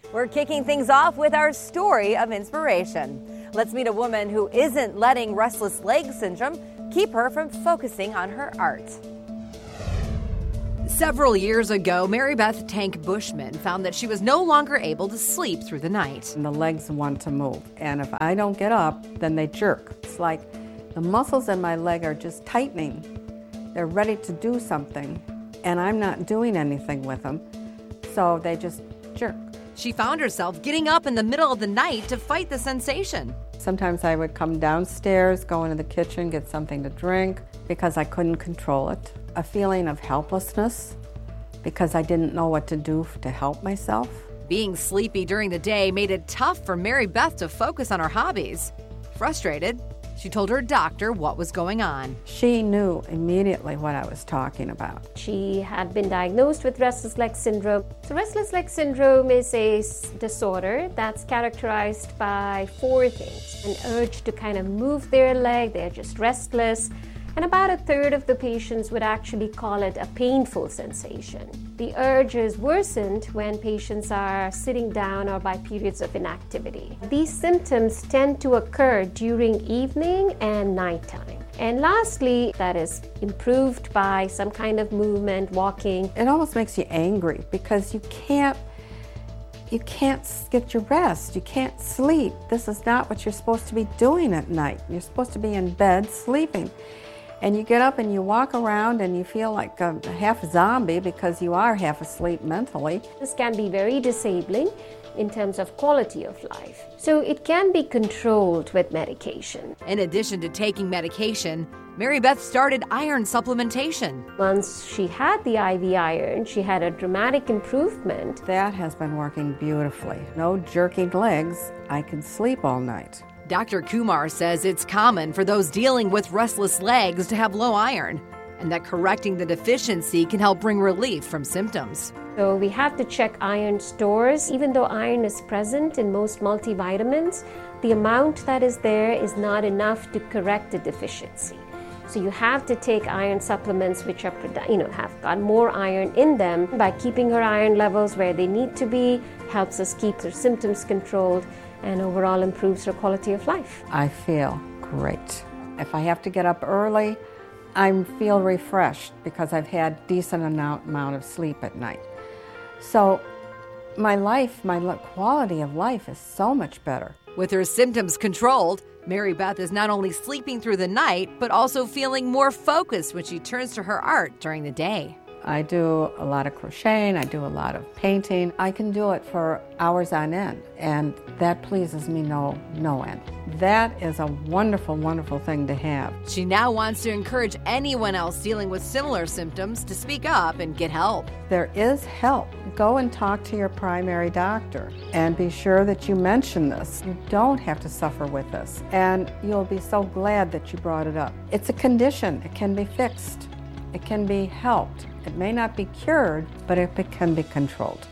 We're kicking things off with our story of inspiration. Let's meet a woman who isn't letting restless leg syndrome keep her from focusing on her art. Several years ago, Mary Beth Tank Bushman found that she was no longer able to sleep through the night. And the legs want to move, and if I don't get up, then they jerk. It's like the muscles in my leg are just tightening. They're ready to do something, and I'm not doing anything with them, so they just jerk. She found herself getting up in the middle of the night to fight the sensation. Sometimes I would come downstairs, go into the kitchen, get something to drink because I couldn't control it. A feeling of helplessness because I didn't know what to do to help myself. Being sleepy during the day made it tough for Mary Beth to focus on her hobbies. Frustrated, she told her doctor what was going on. She knew immediately what I was talking about. She had been diagnosed with restless leg syndrome. So restless leg syndrome is a disorder that's characterized by four things. An urge to kind of move their leg, they're just restless. And about a third of the patients would actually call it a painful sensation. The urge is worsened when patients are sitting down or by periods of inactivity. These symptoms tend to occur during evening and nighttime. And lastly, that is improved by some kind of movement, walking. It almost makes you angry because you can't get your rest. You can't sleep. This is not what you're supposed to be doing at night. You're supposed to be in bed sleeping. And you get up and you walk around and you feel like a half zombie because you are half asleep mentally. This can be very disabling in terms of quality of life. So it can be controlled with medication. In addition to taking medication, Mary Beth started iron supplementation. Once she had the IV iron, she had a dramatic improvement. That has been working beautifully. No jerking legs. I can sleep all night. Dr. Kumar says it's common for those dealing with restless legs to have low iron, and that correcting the deficiency can help bring relief from symptoms. So we have to check iron stores. Even though iron is present in most multivitamins, the amount that is there is not enough to correct the deficiency. So you have to take iron supplements which are, have got more iron in them. By keeping her iron levels where they need to be, helps us keep her symptoms controlled and overall improves her quality of life. I feel great. If I have to get up early, I feel refreshed because I've had decent amount of sleep at night. So my quality of life is so much better. With her symptoms controlled, Mary Beth is not only sleeping through the night, but also feeling more focused when she turns to her art during the day. I do a lot of crocheting, I do a lot of painting. I can do it for hours on end, and that pleases me no end. That is a wonderful, wonderful thing to have. She now wants to encourage anyone else dealing with similar symptoms to speak up and get help. There is help. Go and talk to your primary doctor and be sure that you mention this. You don't have to suffer with this, and you'll be so glad that you brought it up. It's a condition. It can be fixed. It can be helped. It may not be cured, but it can be controlled.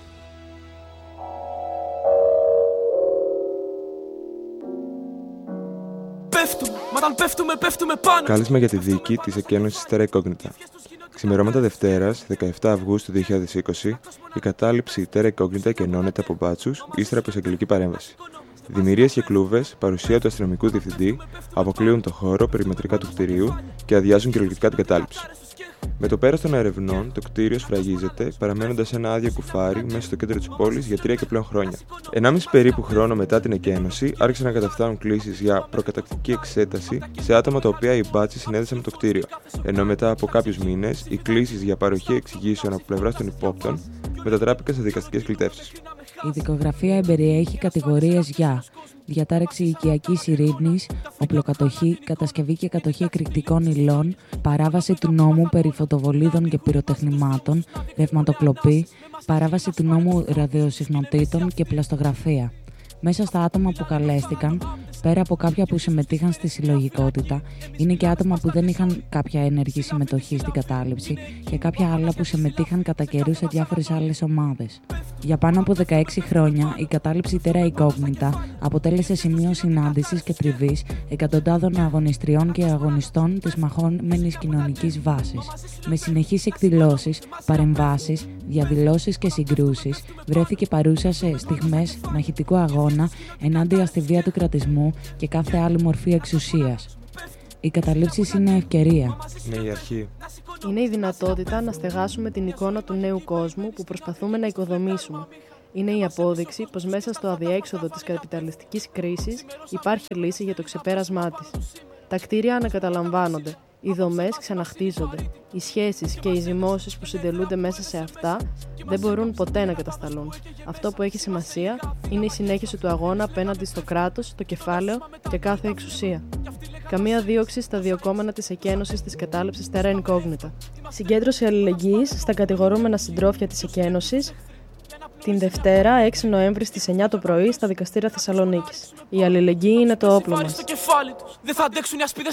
Κάλεσμα για τη δίκη της εκένωσης Terra Incognita. Ξημερώματα Δευτέρας, 17 Αυγούστου 2020, η κατάληψη Terra Incognita εκενώνεται από μπάτσους ύστερα από εισαγγελική παρέμβαση. Δημιουργίες και κλούβες, παρουσία του αστυνομικού διευθυντή, αποκλείουν το χώρο περιμετρικά του κτηρίου και αδειάζουν κυριολεκτικά την κατάληψη. Με το πέρας των ερευνών, το κτίριο σφραγίζεται, παραμένοντας ένα άδειο κουφάρι μέσα στο κέντρο της πόλης για 3 και πλέον χρόνια. 1,5 περίπου χρόνο μετά την εκένωση, άρχισαν να καταφτάνουν κλήσεις για προκατακτική εξέταση σε άτομα τα οποία οι μπάτσοι συνέδεσαν με το κτίριο, ενώ μετά από κάποιους μήνες, οι κλήσεις για παροχή εξηγήσεων από πλευράς των υπόπτων μετατράπηκαν σε δικαστικές κλητεύσεις. Η δικογραφία εμπεριέχει κατηγορίες για διατάρεξη οικιακής ειρήνης, οπλοκατοχή, κατασκευή και κατοχή εκρηκτικών υλών, παράβαση του νόμου περί φωτοβολίδων και πυροτεχνημάτων, ρευματοκλοπή, παράβαση του νόμου ραδιοσυχνοτήτων και πλαστογραφία. Μέσα στα άτομα που καλέστηκαν, πέρα από κάποια που συμμετείχαν στη συλλογικότητα, είναι και άτομα που δεν είχαν κάποια ενεργή συμμετοχή στην κατάληψη και κάποια άλλα που συμμετείχαν κατά καιρού σε διάφορες άλλες ομάδες. Για πάνω από 16 χρόνια, η κατάληψη Terra Incognita αποτέλεσε σημείο συνάντησης και τριβής εκατοντάδων αγωνιστριών και αγωνιστών της μαχόμενης κοινωνικής βάσης. Με συνεχείς εκδηλώσεις, παρεμβάσεις, διαδηλώσεις και συγκρούσεις, βρέθηκε παρούσα σε στιγμές μαχητικού αγώνα ενάντια στη βία του κρατισμού και κάθε άλλη μορφή εξουσίας. Οι καταλήψεις είναι ευκαιρία. Είναι η αρχή. Είναι η δυνατότητα να στεγάσουμε την εικόνα του νέου κόσμου που προσπαθούμε να οικοδομήσουμε. Είναι η απόδειξη πως μέσα στο αδιέξοδο της καπιταλιστικής κρίσης υπάρχει λύση για το ξεπέρασμά της. Τα κτίρια ανακαταλαμβάνονται, οι δομές ξαναχτίζονται, οι σχέσεις και οι ζυμώσεις που συντελούνται μέσα σε αυτά δεν μπορούν ποτέ να κατασταλούν. Αυτό που έχει σημασία είναι η συνέχιση του αγώνα απέναντι στο κράτος, το κεφάλαιο και κάθε εξουσία. Καμία δίωξη στα διωκόμενα της εκένωσης της κατάληψης Terra Incognita. Συγκέντρωση αλληλεγγύης στα κατηγορούμενα συντρόφια της εκένωσης την Δευτέρα, 6 Νοέμβρη στις 9 το πρωί στα δικαστήρια Θεσσαλονίκης. Η αλληλεγγύη είναι το όπλο μας. Στο κεφάλι τους. Δεν θα αντέξουν οι ασπίδες